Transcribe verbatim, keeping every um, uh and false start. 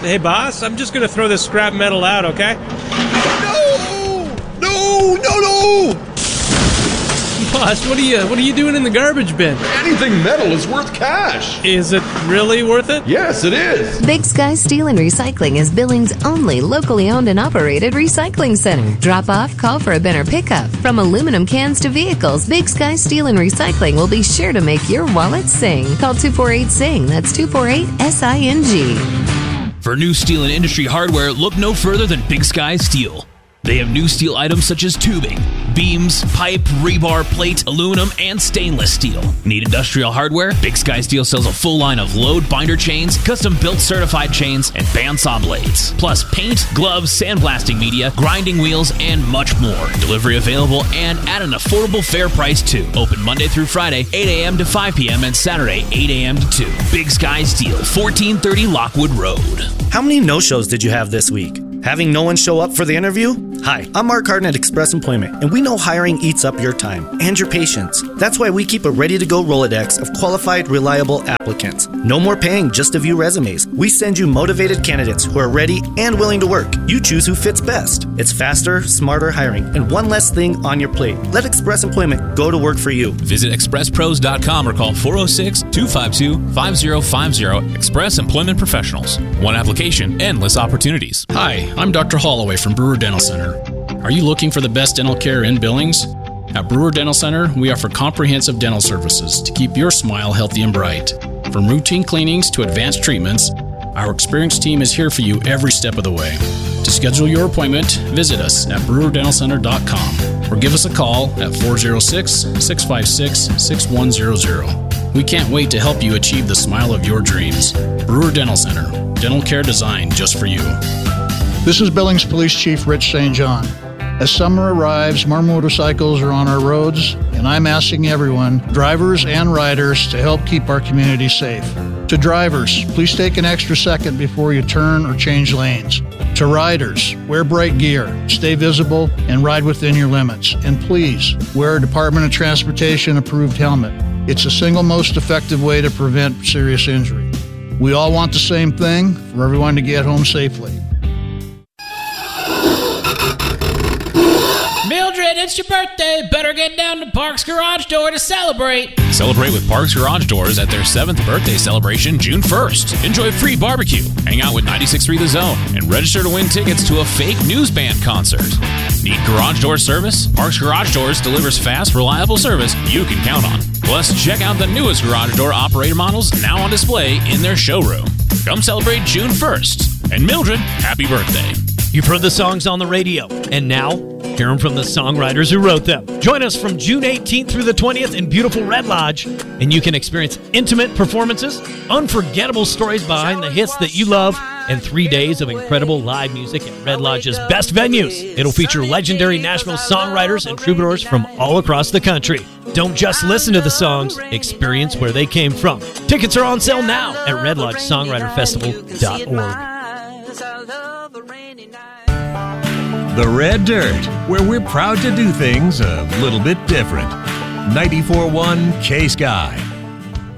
Hey, boss, I'm just gonna throw this scrap metal out, okay? No! No, no, no! Boss, what are you what are you doing in the garbage bin? Anything metal is worth cash. Is it really worth it? Yes, it is. Big Sky Steel and Recycling is Billings' only locally owned and operated recycling center. Drop off, call for a bin or pickup. From aluminum cans to vehicles, Big Sky Steel and Recycling will be sure to make your wallet sing. Call two four eight, S I N G. That's two four eight, S I N G. For new steel and industry hardware, look no further than Big Sky Steel. They have new steel items such as tubing, beams, pipe, rebar, plate, aluminum, and stainless steel. Need industrial hardware? Big Sky Steel sells a full line of load binder chains, custom-built certified chains, and bandsaw blades. Plus paint, gloves, sandblasting media, grinding wheels, and much more. Delivery available and at an affordable fair price too. Open Monday through Friday, eight a.m. to five p.m. and Saturday, eight a.m. to two. Big Sky Steel, fourteen thirty Lockwood Road. How many no-shows did you have this week? Having no one show up for the interview? Hi, I'm Mark Harden at Express Employment, and we know hiring eats up your time and your patience. That's why we keep a ready-to-go Rolodex of qualified, reliable applicants. No more paying just to view resumes. We send you motivated candidates who are ready and willing to work. You choose who fits best. It's faster, smarter hiring, and one less thing on your plate. Let Express Employment go to work for you. Visit express pros dot com or call four oh six, two five two, five oh five oh. Express Employment Professionals. One application, endless opportunities. Hi, I'm Doctor Holloway from Brewer Dental Center. Are you looking for the best dental care in Billings? At Brewer Dental Center, we offer comprehensive dental services to keep your smile healthy and bright. From routine cleanings to advanced treatments, our experienced team is here for you every step of the way. To schedule your appointment, visit us at brewer dental center dot com or give us a call at four oh six, six five six, six one zero zero. We can't wait to help you achieve the smile of your dreams. Brewer Dental Center, dental care designed just for you. This is Billings Police Chief Rich Saint John. As summer arrives, more motorcycles are on our roads, and I'm asking everyone, drivers and riders, to help keep our community safe. To drivers, please take an extra second before you turn or change lanes. To riders, wear bright gear, stay visible, and ride within your limits. And please, wear a Department of Transportation approved helmet. It's the single most effective way to prevent serious injury. We all want the same thing, for everyone to get home safely. Mildred, it's your birthday. Better get down to Parks Garage Door to celebrate. Celebrate with Parks Garage Doors at their seventh birthday celebration June first. Enjoy free barbecue, hang out with ninety-six point three The Zone, and register to win tickets to a fake news band concert. Need garage door service? Parks Garage Doors delivers fast, reliable service you can count on. Plus, check out the newest garage door operator models now on display in their showroom. Come celebrate June first. And Mildred, happy birthday. You've heard the songs on the radio, and now, hear them from the songwriters who wrote them. Join us from June eighteenth through the twentieth in beautiful Red Lodge, and you can experience intimate performances, unforgettable stories behind the hits that you love, and three days of incredible live music at Red Lodge's best venues. It'll feature legendary Nashville songwriters and troubadours from all across the country. Don't just listen to the songs, experience where they came from. Tickets are on sale now at red lodge songwriter festival dot org. The Red Dirt, where we're proud to do things a little bit different. ninety-four point one K-Sky.